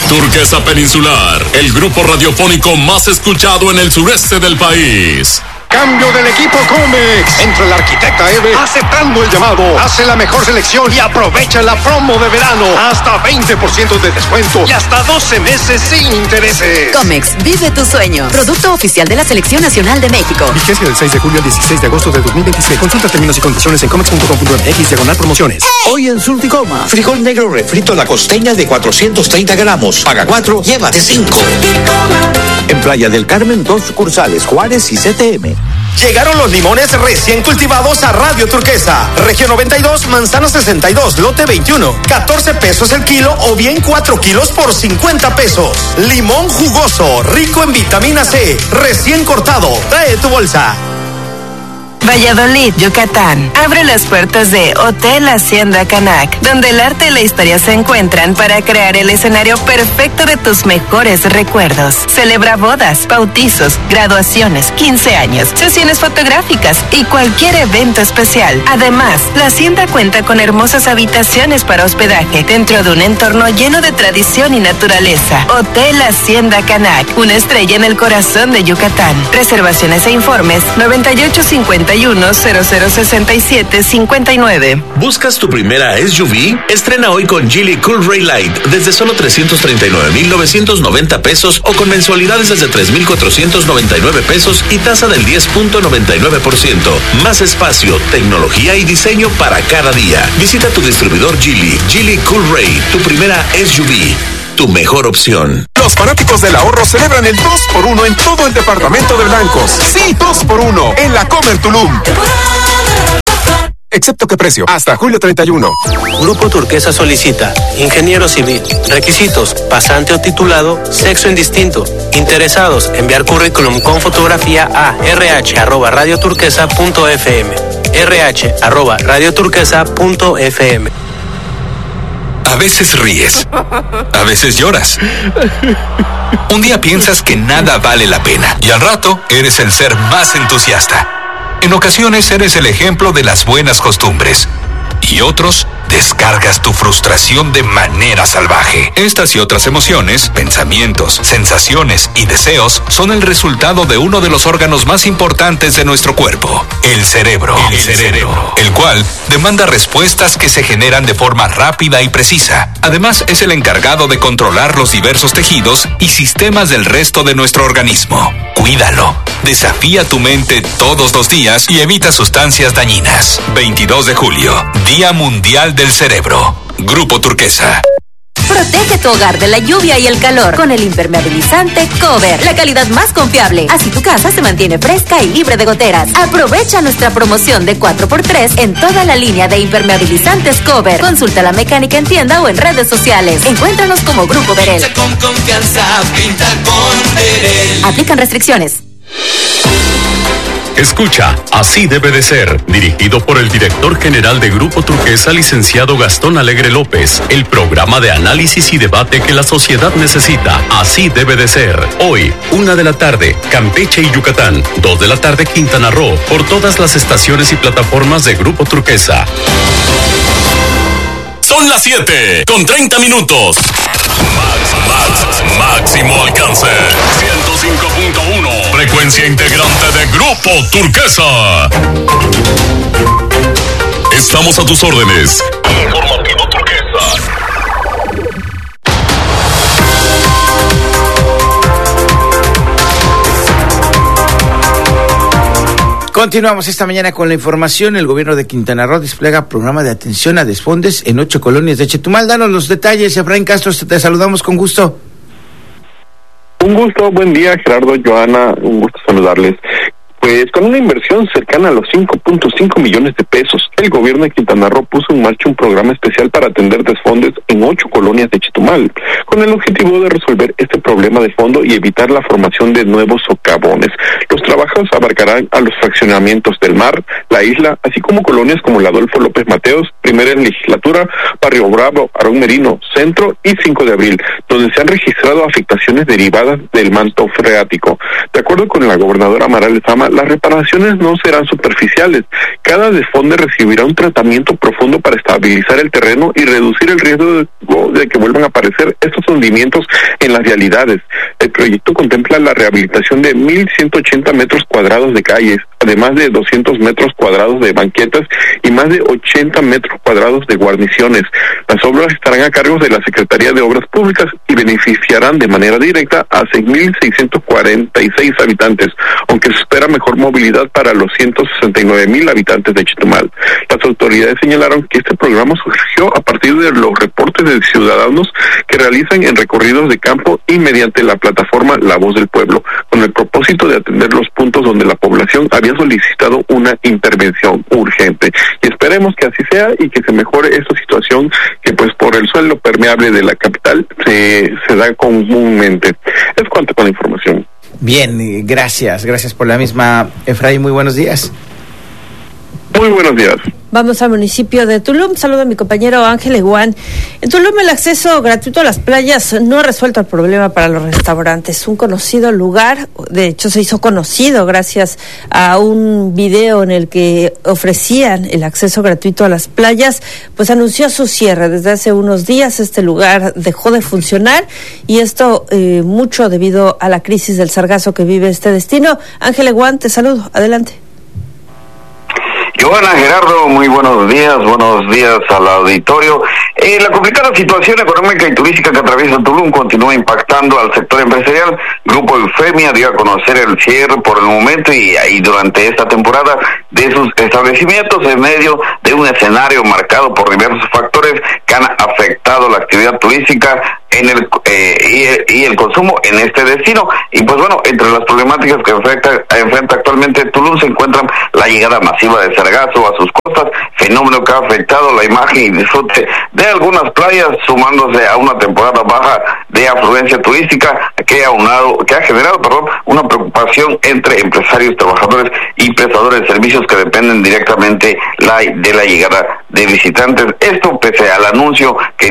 Turquesa Peninsular, el grupo radiofónico más escuchado en el sureste del país. Cambio del equipo Comex. Entra el arquitecta Eve aceptando el llamado. Hace la mejor selección y aprovecha la promo de verano. Hasta 20% de descuento y hasta 12 meses sin intereses. Comex, vive tu sueño. Producto oficial de la Selección Nacional de México. Vigencia del 6 de julio al 16 de agosto de 2026. Consulta términos y condiciones en comex.com.mx/promociones. Hoy en Surticoma, frijol negro refrito la costeña de 430 gramos. Paga 4, llévate 5. En Playa del Carmen, 2 sucursales, Juárez y CTM. Llegaron los limones recién cultivados a Radio Turquesa. Región 92, manzana 62, lote 21. 14 pesos el kilo o bien 4 kilos por 50 pesos. Limón jugoso, rico en vitamina C, recién cortado. Trae tu bolsa. Valladolid, Yucatán. Abre las puertas de Hotel Hacienda Canac, donde el arte y la historia se encuentran para crear el escenario perfecto de tus mejores recuerdos. Celebra bodas, bautizos, graduaciones, 15 años, sesiones fotográficas y cualquier evento especial. Además, la hacienda cuenta con hermosas habitaciones para hospedaje dentro de un entorno lleno de tradición y naturaleza. Hotel Hacienda Canac, una estrella en el corazón de Yucatán. Reservaciones e informes 9851-0067-59. ¿Buscas tu primera SUV? Estrena hoy con Geely Cool Ray Light desde solo 339,990 pesos o con mensualidades desde 3,499 pesos y tasa del 10.99%. Más espacio, tecnología y diseño para cada día. Visita tu distribuidor Geely. Geely Cool Ray, tu primera SUV. Tu mejor opción. Los fanáticos del ahorro celebran el 2x1 en todo el departamento de blancos. Sí, 2x1 en la Comer Tulum. Excepto que precio, hasta julio 31. Grupo Turquesa solicita ingeniero civil. Requisitos: pasante o titulado, sexo indistinto. Interesados, enviar currículum con fotografía a rh@radioturquesa.fm. rh@radioturquesa.fm. A veces ríes, a veces lloras. Un día piensas que nada vale la pena y al rato eres el ser más entusiasta. En ocasiones eres el ejemplo de las buenas costumbres y otros descargas tu frustración de manera salvaje. Estas y otras emociones, pensamientos, sensaciones y deseos son el resultado de uno de los órganos más importantes de nuestro cuerpo, el cerebro. El cual demanda respuestas que se generan de forma rápida y precisa. Además, es el encargado de controlar los diversos tejidos y sistemas del resto de nuestro organismo. Cuídalo. Desafía tu mente todos los días y evita sustancias dañinas. 22 de julio, Día Mundial del Cerebro. Grupo Turquesa. Protege tu hogar de la lluvia y el calor con el impermeabilizante Cover, la calidad más confiable. Así tu casa se mantiene fresca y libre de goteras. Aprovecha nuestra promoción de 4x3 en toda la línea de impermeabilizantes Cover. Consulta la mecánica en tienda o en redes sociales. Encuéntranos como Grupo Verel. Con confianza, pinta con Verel. Aplican restricciones. Escucha, Así debe de ser, dirigido por el director general de Grupo Turquesa, licenciado Gastón Alegre López, el programa de análisis y debate que la sociedad necesita. Así debe de ser. Hoy, 1 de la tarde, Campeche y Yucatán, 2 de la tarde, Quintana Roo, por todas las estaciones y plataformas de Grupo Turquesa. Son las 7, con 30 minutos. Máximo alcance. 105.1. Frecuencia integrante de Grupo Turquesa. Estamos a tus órdenes. Informativo Turquesa. Continuamos esta mañana con la información. El gobierno de Quintana Roo despliega programa de atención a desfondes en 8 colonias de Chetumal. Danos los detalles, Efraín Castro, te saludamos con gusto. Un gusto, buen día, Gerardo, Joana, un gusto saludarles. Pues con una inversión cercana a los 5.5 millones de pesos, el gobierno de Quintana Roo puso en marcha un programa especial para atender desfondes en 8 colonias de Chetumal, con el objetivo de resolver este problema de fondo y evitar la formación de nuevos socavones. Los trabajos abarcarán a los fraccionamientos del Mar, la isla, así como colonias como la Adolfo López Mateos, Primera Legislatura, Barrio Bravo, Arón Merino, Centro y 5 de Abril, donde se han registrado afectaciones derivadas del manto freático. De acuerdo con la gobernadora Mara Lezama, reforma, las reparaciones no serán superficiales. Cada desfonde recibirá un tratamiento profundo para estabilizar el terreno y reducir el riesgo de que vuelvan a aparecer estos hundimientos en las vialidades. El proyecto contempla la rehabilitación de 1.180 metros cuadrados de calles, además de 200 metros cuadrados de banquetas y más de 80 metros cuadrados de guarniciones. Las obras estarán a cargo de la Secretaría de Obras Públicas y beneficiarán de manera directa a 6.646 habitantes, aunque se espera mejor movilidad para los 169.000 habitantes de Chetumal. Las autoridades señalaron que este programa surgió a partir de los reportes de ciudadanos que realizan en recorridos de campo y mediante la plataforma La Voz del Pueblo, con el propósito de atender los puntos donde la población había solicitado una intervención urgente. Y esperemos que así sea y que se mejore esta situación que pues por el suelo permeable de la capital se da comúnmente. Es cuanto con la información. Bien, gracias por la misma, Efraín, muy buenos días. Muy buenos días. Vamos al municipio de Tulum. Saludo a mi compañero Ángel Eguán. En Tulum el acceso gratuito a las playas no ha resuelto el problema para los restaurantes. Un conocido lugar, de hecho se hizo conocido gracias a un video en el que ofrecían el acceso gratuito a las playas, pues anunció su cierre. Desde hace unos días este lugar dejó de funcionar y esto mucho debido a la crisis del sargazo que vive este destino. Ángel Eguán, te saludo. Adelante. Joana, Gerardo, muy buenos días al auditorio. La complicada situación económica y turística que atraviesa Tulum continúa impactando al sector empresarial. Grupo Eufemia dio a conocer el cierre por el momento y durante esta temporada de sus establecimientos en medio de un escenario marcado por diversos factores que han afectado la actividad turística y el consumo en este destino. Y pues bueno, entre las problemáticas que enfrenta actualmente Tulum se encuentran la llegada masiva de sargazo a sus costas, fenómeno que ha afectado la imagen y disfrute de algunas playas, sumándose a una temporada baja de afluencia turística que ha generado una preocupación entre empresarios, trabajadores y prestadores de servicios que dependen directamente de la llegada de visitantes. Esto pese al anuncio que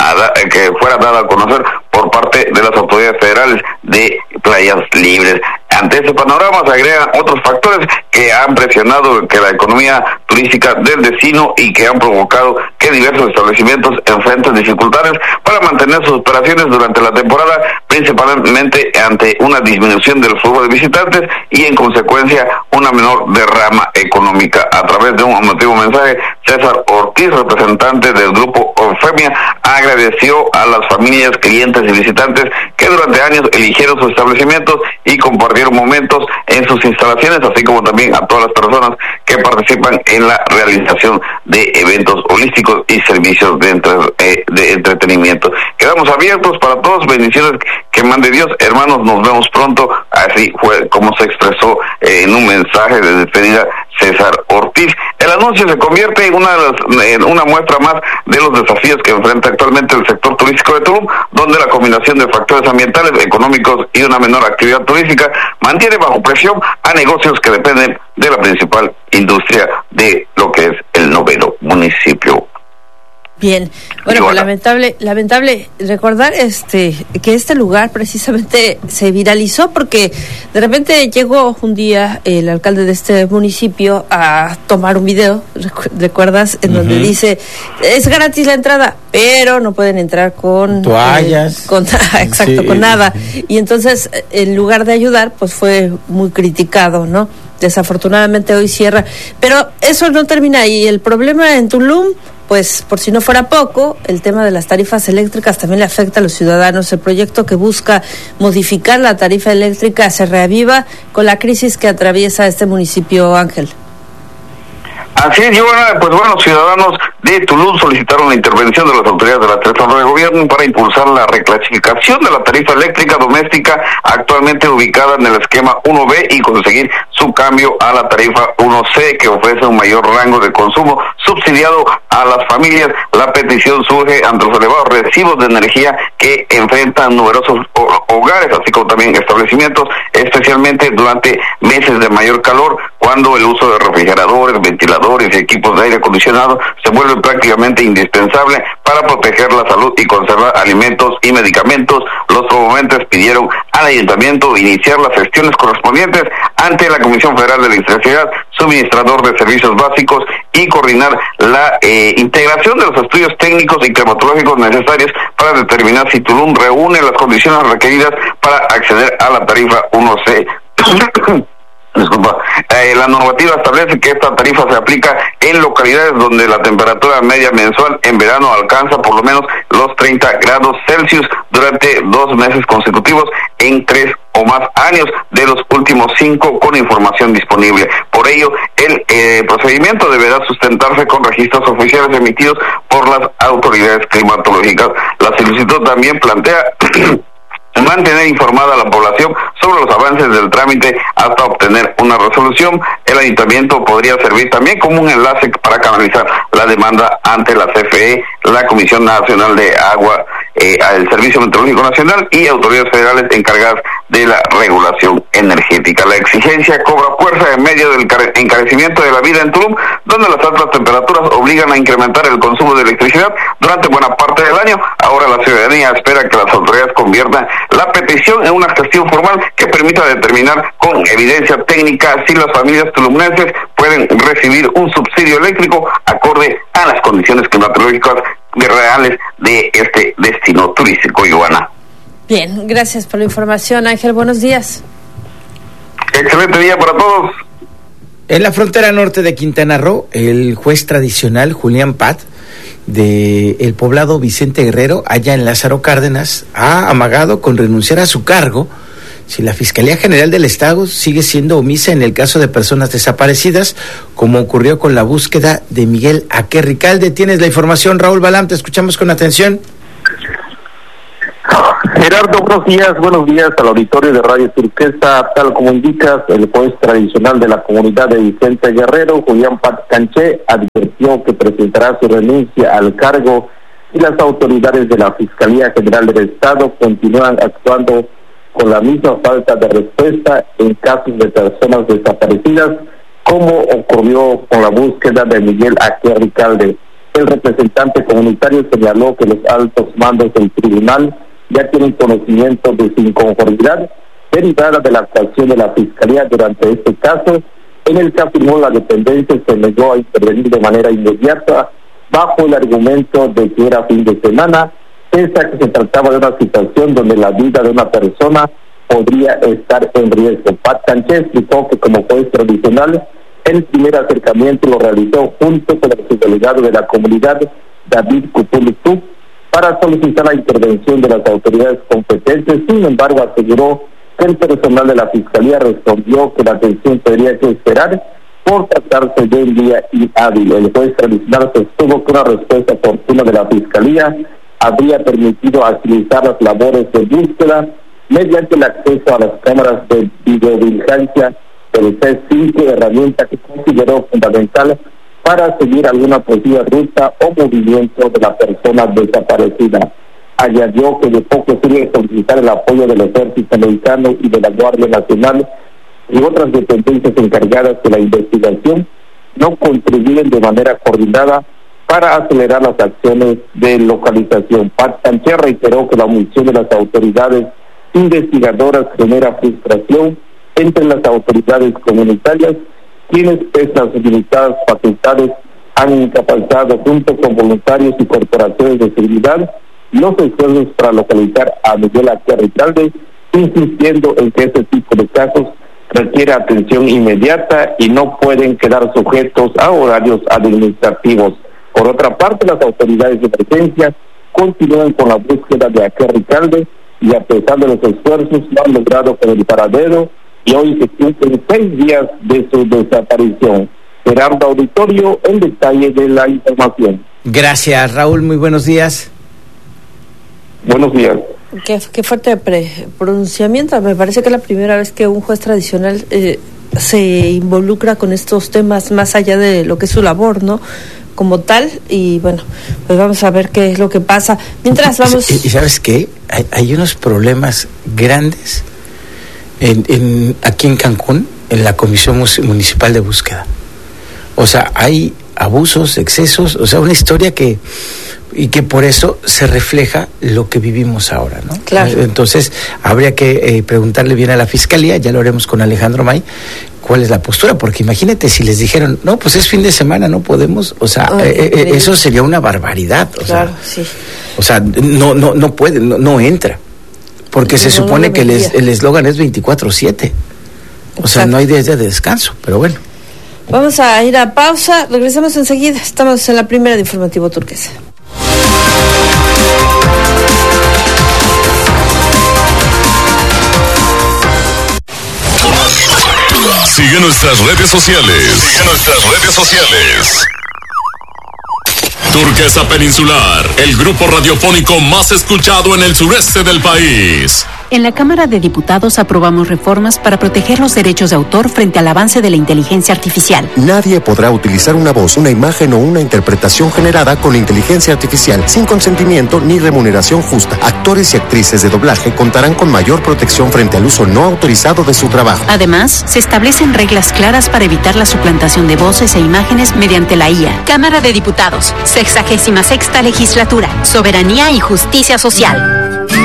fuera dado a conocer por parte de las autoridades federales de playas libres. Ante este panorama se agregan otros factores que han presionado que la economía turística del destino y que han provocado que diversos establecimientos enfrenten dificultades para mantener sus operaciones durante la temporada, principalmente ante una disminución del flujo de visitantes y en consecuencia una menor derrama económica. A través de un emotivo mensaje, César Ortiz, representante del grupo Eufemia, agradeció a las familias, clientes y visitantes que durante años eligieron sus establecimientos y compartieron momentos en sus instalaciones, así como también a todas las personas que participan en la realización de eventos holísticos y servicios de entretenimiento. Quedamos abiertos para todos, bendiciones que mande Dios, hermanos, nos vemos pronto. Así fue como se expresó en un mensaje de despedida César Ortiz. El anuncio se convierte en una muestra más de los desafíos que enfrenta actualmente el sector turístico de Tulum, donde la combinación de factores ambientales, económicos y una menor actividad turística mantiene bajo presión a negocios que dependen de la principal industria de lo que es el noveno municipio. Bien, bueno, pues lamentable recordar que este lugar precisamente se viralizó porque de repente llegó un día el alcalde de este municipio a tomar un video, ¿recuerdas? En donde dice, es gratis la entrada, pero no pueden entrar con toallas, con nada. Y entonces, en lugar de ayudar, pues fue muy criticado, ¿no? Desafortunadamente hoy cierra, pero eso no termina ahí. El problema en Tulum, pues por si no fuera poco, el tema de las tarifas eléctricas también le afecta a los ciudadanos. El proyecto que busca modificar la tarifa eléctrica se reaviva con la crisis que atraviesa este municipio, Ángel. Así es, Giovanna, pues bueno, ciudadanos de Tulum solicitaron la intervención de las autoridades de la Secretaría de Gobierno para impulsar la reclasificación de la tarifa eléctrica doméstica actualmente ubicada en el esquema 1B y conseguir su cambio a la tarifa 1C, que ofrece un mayor rango de consumo subsidiado a las familias. La petición surge ante los elevados recibos de energía que enfrentan numerosos hogares, así como también establecimientos, especialmente durante meses de mayor calor, cuando el uso de refrigeradores, ventiladores y equipos de aire acondicionado se vuelve prácticamente indispensable para proteger la salud y conservar alimentos y medicamentos. Los promoventes pidieron al ayuntamiento iniciar las gestiones correspondientes ante la Comisión Federal de Electricidad, suministrador de servicios básicos, y coordinar la integración de los estudios técnicos y climatológicos necesarios para determinar si Tulum reúne las condiciones requeridas para acceder a la tarifa 1C. Disculpa, la normativa establece que esta tarifa se aplica en localidades donde la temperatura media mensual en verano alcanza por lo menos los 30 grados Celsius durante 2 meses consecutivos en 3 o más años de los últimos 5 con información disponible. Por ello, el procedimiento deberá sustentarse con registros oficiales emitidos por las autoridades climatológicas. La solicitud también plantea mantener informada a la población sobre los avances del trámite hasta obtener una resolución. El ayuntamiento podría servir también como un enlace para canalizar la demanda ante la CFE, la Comisión Nacional de Agua, el Servicio Meteorológico Nacional y autoridades federales encargadas de la regulación energética. La exigencia cobra fuerza en medio del encarecimiento de la vida en Tulum, donde las altas temperaturas obligan a incrementar el consumo de electricidad durante buena parte del año. Ahora la ciudadanía espera que las autoridades conviertan la petición en una gestión formal que permita determinar con evidencia técnica si las familias tulumenses pueden recibir un subsidio eléctrico acorde a las condiciones climatológicas reales de este destino turístico, Ivana. Bien, gracias por la información, Ángel. Buenos días. Excelente día para todos. En la frontera norte de Quintana Roo, el juez tradicional Julián Pat de el poblado Vicente Guerrero, allá en Lázaro Cárdenas, ha amagado con renunciar a su cargo si la Fiscalía General del Estado sigue siendo omisa en el caso de personas desaparecidas, como ocurrió con la búsqueda de Miguel Aquerricalde. Tienes la información, Raúl Balam, te escuchamos con atención. Gerardo, buenos días al auditorio de Radio Turquesa. Tal como indicas, el juez tradicional de la comunidad de Vicente Guerrero, Julián Pat Canché, advirtió que presentará su renuncia al cargo y las autoridades de la Fiscalía General del Estado continúan actuando con la misma falta de respuesta en casos de personas desaparecidas, como ocurrió con la búsqueda de Miguel Aquerricalde. El representante comunitario señaló que los altos mandos del tribunal ya tienen conocimiento de su inconformidad derivada de la actuación de la Fiscalía durante este caso, en el que afirmó la dependencia se negó a intervenir de manera inmediata bajo el argumento de que era fin de semana, pese a que se trataba de una situación donde la vida de una persona podría estar en riesgo. Pat Canché explicó que como juez tradicional, el primer acercamiento lo realizó junto con el subdelegado de la comunidad, David Cupulutú, para solicitar la intervención de las autoridades competentes. Sin embargo, aseguró que el personal de la Fiscalía respondió que la atención tendría que esperar por tratarse de un día inhábil. El juez tradicional sostuvo que una respuesta oportuna de la Fiscalía habría permitido agilizar las labores de búsqueda mediante el acceso a las cámaras de videovigilancia del C5, herramienta que consideró fundamental para seguir alguna posible ruta o movimiento de la persona desaparecida. Añadió que de poco sirve solicitar el apoyo del Ejército Mexicano y de la Guardia Nacional y otras dependencias encargadas de la investigación no contribuyen de manera coordinada para acelerar las acciones de localización. Pat Canché reiteró que la omisión de las autoridades investigadoras genera frustración entre las autoridades comunitarias, quienes pese a sus limitadas facultades han incapacitado junto con voluntarios y corporaciones de seguridad los esfuerzos para localizar a Miguel Aquerricalde, insistiendo en que este tipo de casos requiere atención inmediata y no pueden quedar sujetos a horarios administrativos. Por otra parte, las autoridades de emergencia continúan con la búsqueda de Aquerricalde y a pesar de los esfuerzos lo han logrado con el paradero y hoy se cumplen 6 días de su desaparición. Gerardo Auditorio, en detalle de la información. Gracias, Raúl, muy buenos días. Buenos días. Qué fuerte pronunciamiento. Me parece que es la primera vez que un juez tradicional se involucra con estos temas más allá de lo que es su labor, ¿no? Como tal, y bueno, pues vamos a ver qué es lo que pasa. Mientras vamos... ¿Y sabes qué? Hay unos problemas grandes aquí en Cancún, en la Comisión Municipal de Búsqueda. O sea, hay abusos, excesos, o sea, una historia que y que por eso se refleja lo que vivimos ahora, ¿no? Claro. Entonces, habría que preguntarle bien a la Fiscalía, ya lo haremos con Alejandro May, cuál es la postura, porque imagínate si les dijeron, no, pues es fin de semana, no podemos, o sea, eso sería una barbaridad, claro, sí. O sea, no puede, no entra, porque se supone que el eslogan es 24/7, o sea, no hay días de descanso, pero bueno. Vamos a ir a pausa, regresamos enseguida, estamos en la primera de Informativo Turquesa. Sigue nuestras redes sociales. Turquesa Peninsular, el grupo radiofónico más escuchado en el sureste del país. En la Cámara de Diputados aprobamos reformas para proteger los derechos de autor frente al avance de la inteligencia artificial. Nadie podrá utilizar una voz, una imagen o una interpretación generada con inteligencia artificial sin consentimiento ni remuneración justa. Actores y actrices de doblaje contarán con mayor protección frente al uso no autorizado de su trabajo. Además, se establecen reglas claras para evitar la suplantación de voces e imágenes mediante la IA. Cámara de Diputados, 66ª Legislatura, Soberanía y Justicia Social.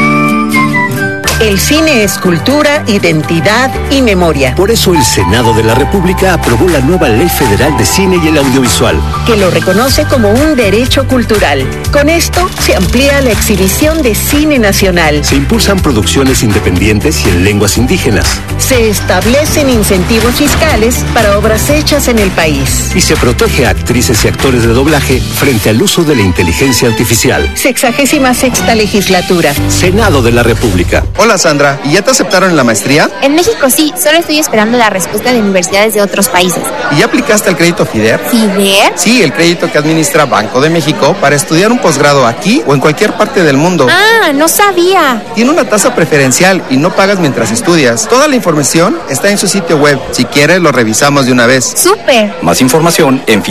El cine es cultura, identidad y memoria. Por eso el Senado de la República aprobó la nueva Ley Federal de Cine y el Audiovisual, que lo reconoce como un derecho cultural. Con esto se amplía la exhibición de cine nacional. Se impulsan producciones independientes y en lenguas indígenas. Se establecen incentivos fiscales para obras hechas en el país. Y se protege a actrices y actores de doblaje frente al uso de la inteligencia artificial. 66ª Legislatura. Senado de la República. Hola Sandra, ¿y ya te aceptaron en la maestría? En México sí, solo estoy esperando la respuesta de universidades de otros países. ¿Y ya aplicaste al crédito FIDER? ¿FIDER? Sí, el crédito que administra Banco de México para estudiar un posgrado aquí o en cualquier parte del mundo. Ah, no sabía. Tiene una tasa preferencial y no pagas mientras estudias. Toda la información está en su sitio web. Si quieres, lo revisamos de una vez. ¡Súper! Más información en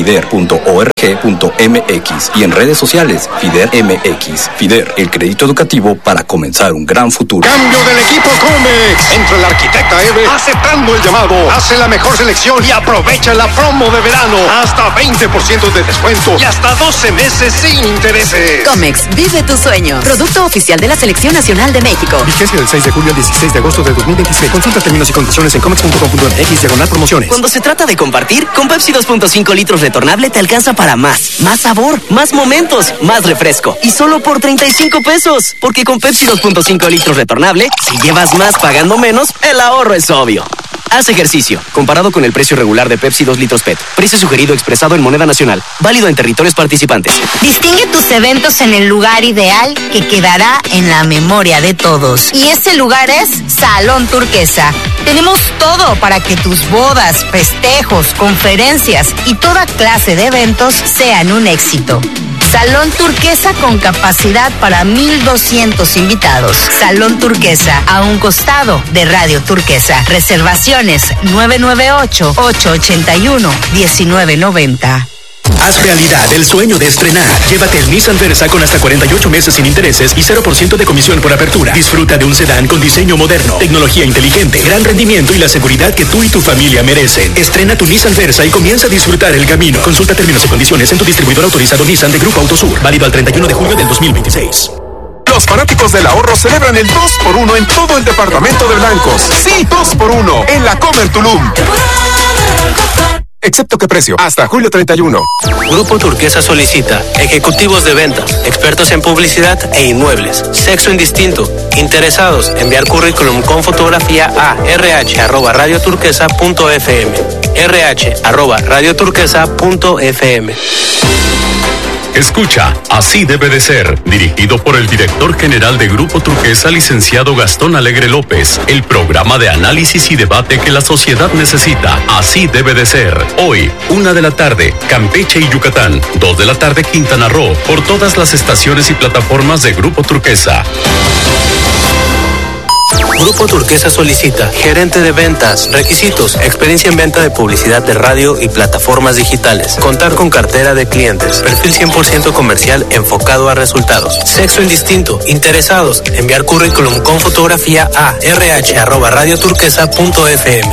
fider.org.mx y en redes sociales FIDER MX. FIDER, el crédito educativo para comenzar un gran futuro. Cambio del equipo Comex. Entra el arquitecta Eve aceptando el llamado. Hace la mejor selección y aprovecha la promo de verano. Hasta 20% de descuento y hasta 12 meses sin intereses. Comex, vive tu sueño. Producto oficial de la Selección Nacional de México. Vigencia del 6 de julio al 16 de agosto de 2026. Consulta términos y condiciones en comex.com.mx/promociones. Cuando se trata de compartir, con Pepsi 2.5 litros retornable te alcanza para más. Más sabor, más momentos, más refresco. Y solo por 35 pesos. Porque con Pepsi 2.5 litros retornable, si llevas más pagando menos, el ahorro es obvio. Haz ejercicio. Comparado con el precio regular de Pepsi 2 litros PET. Precio sugerido expresado en moneda nacional. Válido en territorios participantes. Distingue tus eventos en el lugar ideal que quedará en la memoria de todos. Y ese lugar es Salón Turquesa. Tenemos todo para que tus bodas, festejos, conferencias y toda clase de eventos sean un éxito. Salón Turquesa con capacidad para 1,200 invitados. Salón Turquesa, a un costado de Radio Turquesa. Reservaciones 998-881-1990. Haz realidad el sueño de estrenar. Llévate el Nissan Versa con hasta 48 meses sin intereses y 0% de comisión por apertura. Disfruta de un sedán con diseño moderno, tecnología inteligente, gran rendimiento y la seguridad que tú y tu familia merecen. Estrena tu Nissan Versa y comienza a disfrutar el camino. Consulta términos y condiciones en tu distribuidor autorizado Nissan de Grupo Autosur. Válido al 31 de julio del 2026. Los fanáticos del ahorro celebran el 2x1 en todo el departamento de Blancos. Sí, 2x1 en la Comer Tulum. Excepto qué precio, hasta julio 31. Grupo Turquesa solicita ejecutivos de ventas, expertos en publicidad e inmuebles, sexo indistinto, interesados, enviar currículum con fotografía a rh@radioturquesa.fm, rh@radioturquesa.fm. Escucha, Así debe de ser, dirigido por el director general de Grupo Turquesa, licenciado Gastón Alegre López, el programa de análisis y debate que la sociedad necesita. Así debe de ser. Hoy, 1 de la tarde, Campeche y Yucatán, 2 de la tarde, Quintana Roo, por todas las estaciones y plataformas de Grupo Turquesa. Grupo Turquesa solicita gerente de ventas. Requisitos: experiencia en venta de publicidad de radio y plataformas digitales. Contar con cartera de clientes. Perfil 100% comercial enfocado a resultados. Sexo indistinto. Interesados: enviar currículum con fotografía a rh@radioturquesa.fm.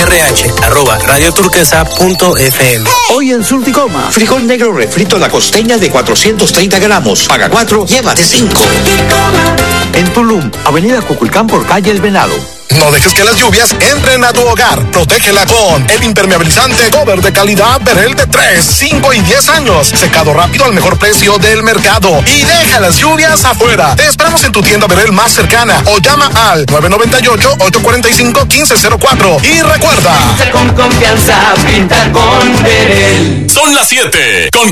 rh@radioturquesa.fm. Hoy en Surticoma, frijol negro refrito La Costeña de 430 gramos. Paga 4, llévate 5. En Tulum, Avenida Cuculcán por calle El Venado. No dejes que las lluvias entren a tu hogar. Protégela con el impermeabilizante Cover de calidad Berel de 3, 5 y 10 años. Secado rápido al mejor precio del mercado. Y deja las lluvias afuera. Te esperamos en tu tienda Berel más cercana o llama al 998-845-1504. Y recuerda, con confianza, pinta con Berel. Son las 7.